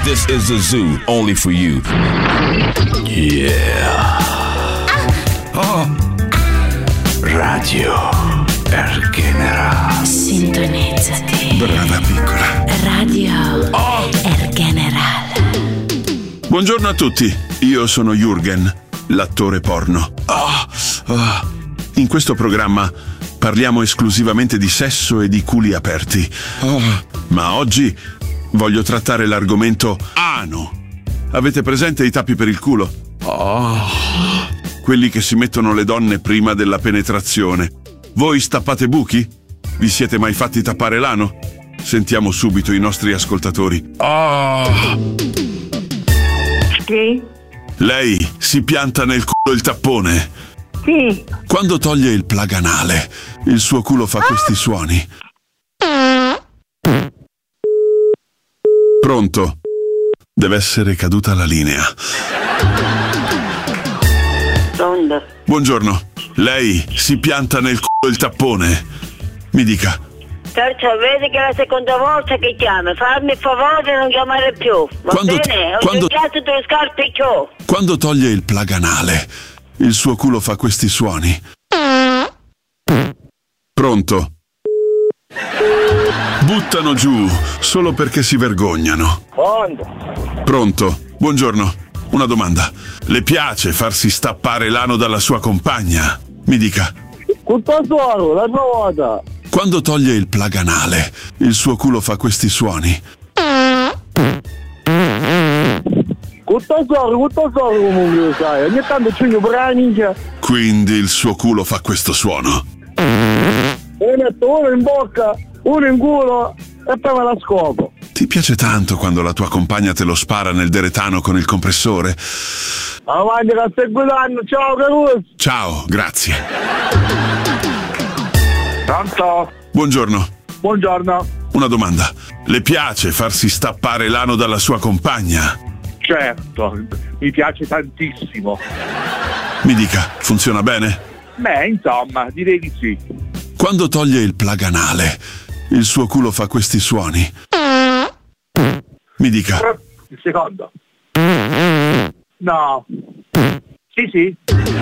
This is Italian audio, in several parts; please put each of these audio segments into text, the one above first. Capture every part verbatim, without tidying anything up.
This is a zoo only for you. Yeah. Oh. Radio Ergenera. Sintonizzati. Brava piccola. Radio Oh. Ergeneral. Buongiorno a tutti, io sono Jürgen, l'attore porno. Oh. Oh. In questo programma parliamo esclusivamente di sesso e di culi aperti. Oh. Ma oggi voglio trattare l'argomento ano. Avete presente i tappi per il culo? Oh. Quelli che si mettono le donne prima della penetrazione. Voi stappate buchi? Vi siete mai fatti tappare l'ano? Sentiamo subito i nostri ascoltatori. Oh. Sì? Lei si pianta nel culo il tappone? Sì. Quando toglie il plug anale, il suo culo fa questi suoni. Pronto? Deve essere caduta la linea. Pronto? Buongiorno. Lei si pianta nel culo il tappone? Mi dica. Terzo, vedi che è la seconda volta che chiami. Farmi il favore di non chiamare più. Va Quando- bene? Ho quando- giocato due scarpe e ciò. Quando toglie il plug anale, il suo culo fa questi suoni. Pronto? Buttano giù solo perché si vergognano. Pronto? Pronto? Buongiorno. Una domanda. Le piace farsi stappare l'ano dalla sua compagna? Mi dica. Tutto solo, la prima volta. Quando toglie il plug anale, il suo culo fa questi suoni. Tutto solo, tutto solo comunque, sai. Ogni tanto c'è pure la minchia. Quindi il suo culo fa questo suono. E metto uno in bocca, uno in culo e poi me la scopo. Ti piace tanto quando la tua compagna te lo spara nel deretano con il compressore? Avanti che stai guidando, ciao Caruso. Ciao, grazie. Pronto? Buongiorno. Buongiorno. Una domanda. Le piace farsi stappare l'ano dalla sua compagna? Certo, mi piace tantissimo. Mi dica, funziona bene? Beh, insomma, direi di sì. Quando toglie il plug anale, il suo culo fa questi suoni. Mi dica. Il secondo. No. Sì, sì.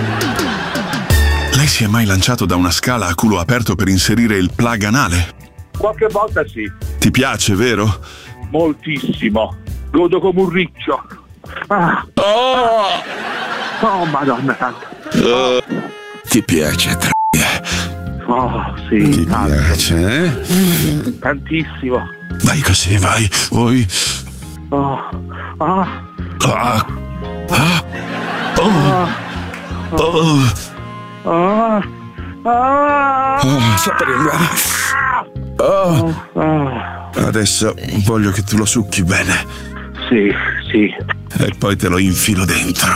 Lei si è mai lanciato da una scala a culo aperto per inserire il plug anale? Qualche volta sì. Ti piace, vero? Moltissimo. Godo come un riccio. Ah. Oh, oh madonna santa. Uh, ti piace, tra... Oh, sì. Ti tanto. piace, eh? Tantissimo. Vai così, vai. Vuoi? Oh. Ah. Ah. Ah. Oh. Oh. Ah. Ah. Oh, sapere andare. Oh. Ah. Adesso voglio che tu lo succhi bene. Sì, sì. E poi te lo infilo dentro.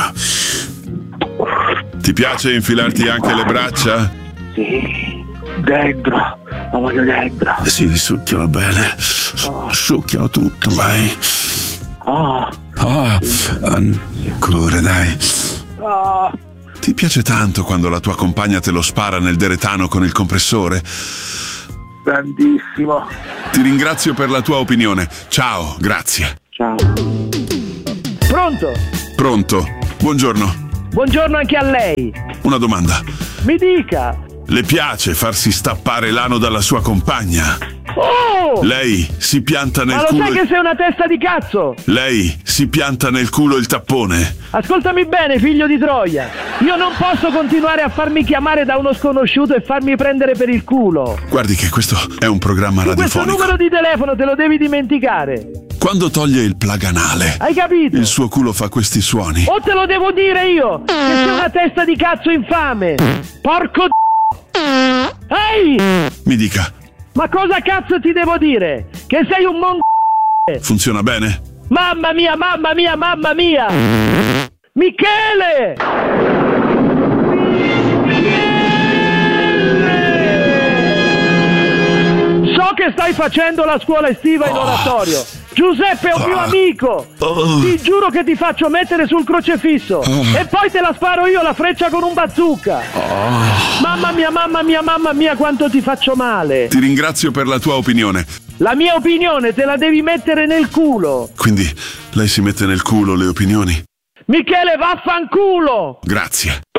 Ti piace infilarti anche le braccia? Sì. Dentro. La voglio dentro. Sì, succhialo bene. Succhialo tutto, vai. Ah. Oh, ancora, dai. Ah. Ti piace tanto quando la tua compagna te lo spara nel deretano con il compressore? Tantissimo. Ti ringrazio per la tua opinione. Ciao, grazie. Ciao. Pronto? Pronto? Buongiorno. Buongiorno anche a lei. Una domanda. Mi dica. Le piace farsi stappare l'ano dalla sua compagna? Oh! Lei si pianta nel Ma lo culo. sai che sei una testa di cazzo? Lei si pianta nel culo il tappone? Ascoltami bene, figlio di Troia. Io non posso continuare a farmi chiamare da uno sconosciuto e farmi prendere per il culo. Guardi che questo è un programma Questo radiofonico. numero di telefono te lo devi dimenticare. Quando toglie il plug anale, Hai capito? il suo culo fa questi suoni. O te lo devo dire io, che sei una testa di cazzo infame. Porco d***o. Ehi! Mi dica, Ma cosa cazzo ti devo dire? Che sei un mon... funziona bene? Mamma mia, mamma mia, mamma mia! Michele! So che stai facendo la scuola estiva in oratorio. Giuseppe è un mio amico. Ti giuro che ti faccio mettere sul crocefisso e poi te la sparo io la freccia con un bazooka. Mamma mia, mamma mia, mamma mia, quanto ti faccio male. Ti ringrazio per la tua opinione. La mia opinione te la devi mettere nel culo. Quindi lei si mette nel culo le opinioni? Michele, vaffanculo! Grazie.